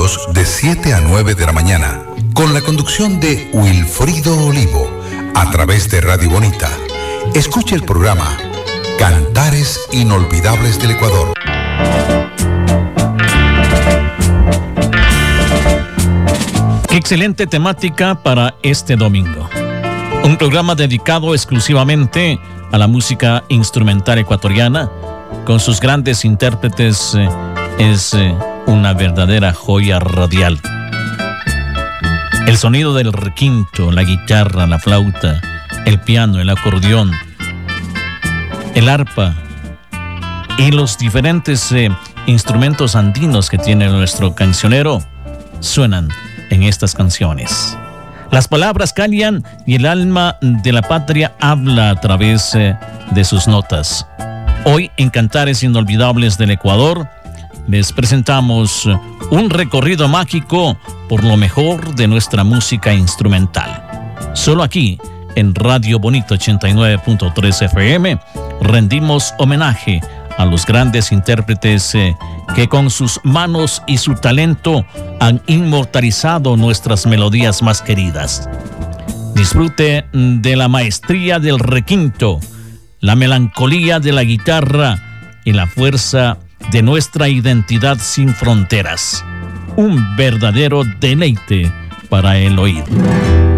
domingos de 7 a 9 de la mañana, con la conducción de Wilfrido Olivo, a través de Radio Bonita. Escuche el programa Cantares Inolvidables del Ecuador. Excelente temática para este domingo. Un programa dedicado exclusivamente a la música instrumental ecuatoriana, con sus grandes intérpretes. Es una verdadera joya radial. El sonido del requinto, la guitarra, la flauta, el piano, el acordeón, el arpa y los diferentes instrumentos andinos que tiene nuestro cancionero suenan en estas canciones. Las palabras callan y el alma de la patria habla a través de sus notas. Hoy en Cantares Inolvidables del Ecuador les presentamos un recorrido mágico por lo mejor de nuestra música instrumental. Solo aquí, en Radio Bonita 89.3 FM, rendimos homenaje a los grandes intérpretes que con sus manos y su talento han inmortalizado nuestras melodías más queridas. Disfrute de la maestría del requinto, la melancolía de la guitarra y la fuerza de nuestra identidad sin fronteras. Un verdadero deleite para el oído.